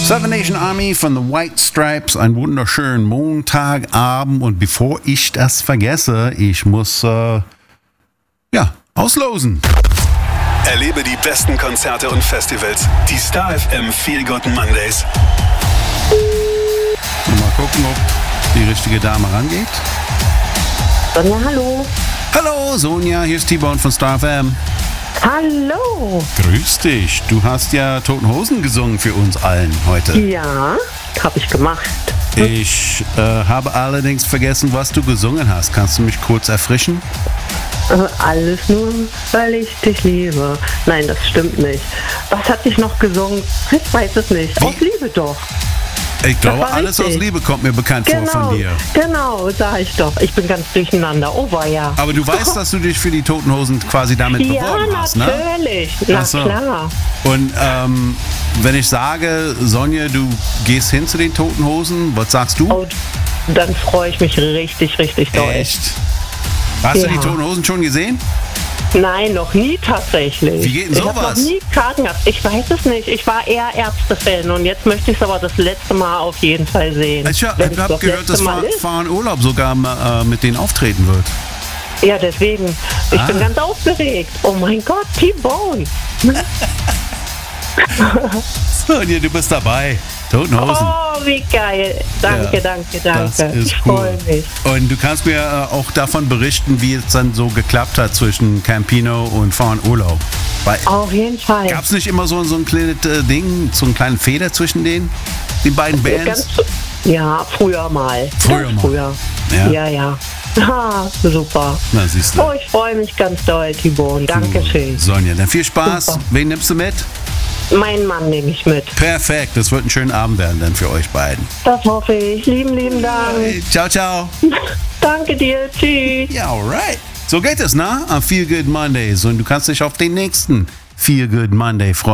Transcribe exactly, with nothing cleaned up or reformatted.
Seven Nation Army von The White Stripes, einen wunderschönen Montagabend. Und bevor ich das vergesse, ich muss, äh, ja, auslosen. Erlebe die besten Konzerte und Festivals. Die Star F M Feel Good Mondays. Mal gucken, ob die richtige Dame rangeht. Sonja, hallo. Hallo Sonja, hier ist T-Bone von Star F M. Hallo. Grüß dich. Du hast ja Toten Hosen gesungen für uns allen heute. Ja, habe ich gemacht. Ich äh, habe allerdings vergessen, was du gesungen hast. Kannst du mich kurz erfrischen? Äh, alles nur, weil ich dich liebe. Nein, das stimmt nicht. Was hatte ich noch gesungen? Ich weiß es nicht. Wie? Aus Liebe doch. Ich glaube, war alles richtig. aus Liebe kommt mir bekannt Genau, vor von dir. genau, sag ich doch. Ich bin ganz durcheinander. Oh, war ja. Aber du weißt, dass du dich für die Toten Hosen quasi damit Ja, beworben hast, ne? natürlich. Na Ach so. klar. Und ähm, wenn ich sage, Sonja, du gehst hin zu den Toten Hosen, was sagst du? Oh, dann freue ich mich richtig, richtig doll. Echt? Hast Ja. du die Toten Hosen schon gesehen? Nein, noch nie tatsächlich. Wie geht denn Ich habe noch sowas? nie Karten gehabt. Ich weiß es nicht. Ich war eher Ärzte-Fan und jetzt möchte ich es aber das letzte Mal auf jeden Fall sehen. Ich habe Wenn es hab das gehört, letzte dass Mal Fahr ist. Fahren Urlaub sogar äh, mit denen auftreten wird. Ja, deswegen. Ich Ah. bin ganz aufgeregt. Oh mein Gott, T-Bone. Sonja, du bist dabei. Toten Hosen. Oh, wie geil. Danke, Ja, danke, danke. Das ist ich cool. freue mich. Und du kannst mir äh, auch davon berichten, wie es dann so geklappt hat zwischen Campino und Fahren Urlaub. Weil Auf jeden Fall. gab es nicht immer so, so ein kleines äh, Ding, so einen kleinen Feder zwischen den, den beiden Bands? Ganz, ja, früher mal. Früher ganz mal. Früher. Ja. Ja, ja. Ah, super. Na, siehst du. Oh, ich freue mich ganz doll, T-Bone. Dankeschön. Sonja, dann viel Spaß. Super. Wen nimmst du mit? Mein Mann nehme ich mit. Perfekt, das wird ein schöner Abend werden dann für euch beiden. Das hoffe ich. Lieben, lieben Dank. Hey, ciao, ciao. Danke dir. Tschüss. Ja, alright. So geht es, ne? Am Feel Good Mondays. Und du kannst dich auf den nächsten Feel Good Monday freuen.